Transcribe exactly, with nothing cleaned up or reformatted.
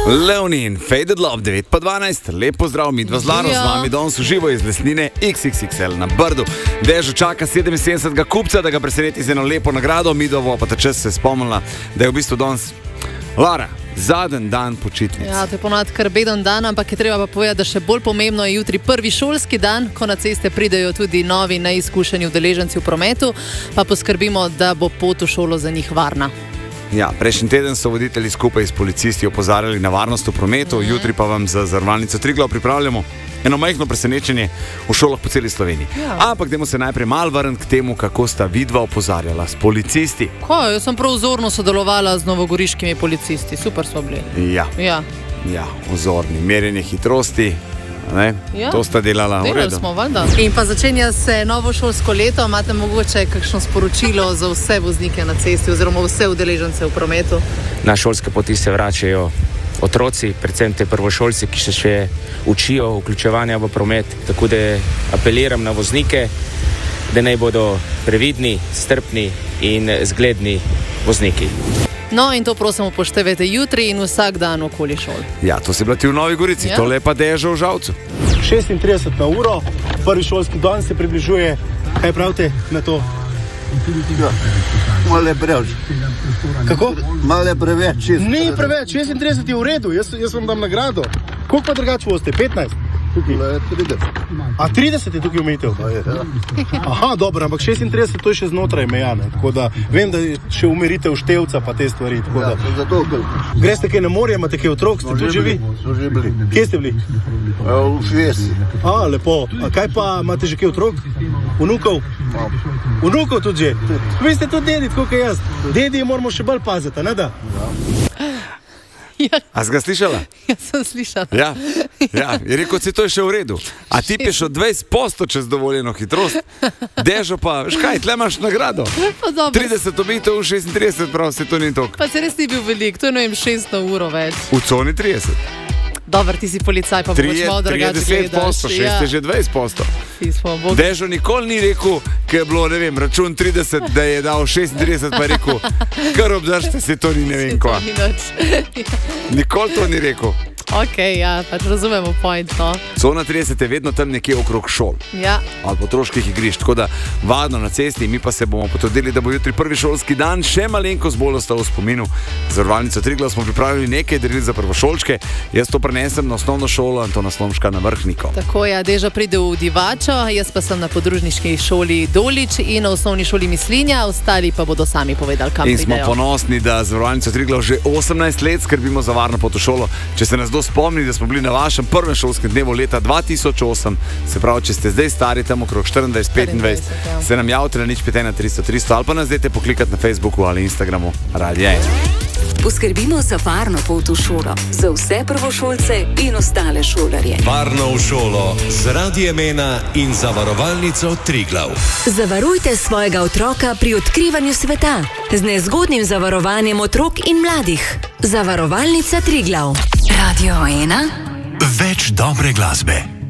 Leonin, Faded Love, devet pa dvanajst, lep pozdrav, midva z Laro, z vami danes uživo iz Lesnine iks iks iks el na Brdu. Dežo čaka sedeminsedemdesetega kupca, da ga preseneti z eno lepo nagrado, midva bo pa ta čas se spomnila, da je v bistvu danes Lara, zadnji dan počitnic. Ja, to je ponovadi kar beden dan, ampak je treba pa povedati, da še bolj pomembno je jutri prvi šolski dan, ko na ceste pridejo tudi novi neizkušeni udeleženci v prometu, pa poskrbimo, da bo pot v šolo za njih varna. Ja, prejšnji teden so voditelji skupaj s policisti opozarjali na varnost v prometu, mm-hmm. jutri pa vam za Zavarovalnico Triglav pripravljamo eno majhno presenečenje v šolah po celi Sloveniji. Ja. Ampak dajmo se najprej malo vrniti k temu, kako sta vidva opozarjala s policisti. Kaj, jaz sem prav vzorno sodelovala z novogoriškimi policisti, super so bili. Ja, ja. ja vzorni, merjenje hitrosti. Ja. To sta delala v redu. Smo, in pa začenja se novo šolsko leto. Imate mogoče kakšno sporočilo za vse voznike na cesti oziroma vse udeležence v prometu? Na šolske poti se vračajo otroci, predvsem te prvošolci, ki se še učijo vključevanja v promet, tako da apeliram na voznike, da naj bodo previdni, strpni in zgledni vozniki. No, in to prosim upoštevajte jutri in vsak dan okoli šol. Ja, to si bila ti v Novi Gorici, ja. Tole pa Dežo v Žalcu. šestintrideset na uro, prvi šolski dan se približuje. Kaj pravite na to? Ja, malo je preveč. Kako? Malo je preveč. Ni preveč, šestintrideset je v redu, jaz, jaz vam dam nagrado. Koliko pa drugače voste? petnajst? Tukaj. trideset. A trideset je tukaj omejitev? Aha, dobro, ampak šestintrideset to je še znotraj meja, ne? Tako da vem, da še umeritev števca pa te stvari. Tako da. Ja, zato, ker... Greste kaj na morje, imate kaj otrok, ste tu že vi? So že bili. Kje ste bili? V Švici. A, lepo. A kaj pa, imate že kaj otrok? Vnukov? Vnukov tudi že? Vi ste tudi dedi, tako kot jaz. Dedi moramo še bolj paziti, ne da? Ja. A si ga slišala? Ja, sem slišala. Ja, ja. Je rekel, si to je še v redu. A ti peš od dvajset posto čez dovoljeno hitrost. Dežo pa, veš kaj, tle imaš nagrado. trideset obitev, šestintrideset, prav se to ni toliko. Pa se res ni bil velik, to je ne vem šest na uro več. V coni trideset. Dobar, ti si policaj, pa boš malo drugače gledaš. trideset posto, šest je že dvajset posto. Dežo nikoli ni rekel, ker je bilo, ne vem, račun trideset, da je dal šestintrideset, pa je rekel, kar obdržite se, to ni ne vem kva. Nikoli to ni rekel. Ok, ja, pač razumemo point, no. Cona trideset je vedno tam nekje okrog šol. Ja. Ali otroških igrišč, tako da varno na cesti, mi pa se bomo potrudili, da bo jutri prvi šolski dan še malenkost bolj ostal v spominu. Zavarovalnico Triglav smo pripravili nekaj daril za prvošolčke. Jaz to prenesem na osnovno šolo Antona Slomška na Vrhniko. Tako je, Deža pride v Divačo, jaz pa sem na podružniški šoli Dolič in na osnovni šoli Mislinja, ostali pa bodo sami povedali, kam in pridejo. In smo ponosni, da Zavarovalnico Triglav že osemnajst let skrbimo za varno pot v šolo. Če se nas do spomni, da smo bili na vašem prvem šolskem dnevu leta dva tisoč osem, se pravi, če ste zdaj stari tam okrog štiriindvajset petindvajset, ja. Se nam javite na nič pet ena tristo tristo ali pa nas dajte poklikati na Facebooku ali Instagramu Radia ena. Poskrbimo za varno pot v šolo, za vse prvošolce in ostale šolarje. Varno v šolo z Radiem ena in Zavarovalnico Triglav. Zavarujte svojega otroka pri odkrivanju sveta z nezgodnim zavarovanjem otrok in mladih. Zavarovalnica Triglav. Radio ena. Več dobre glasbe.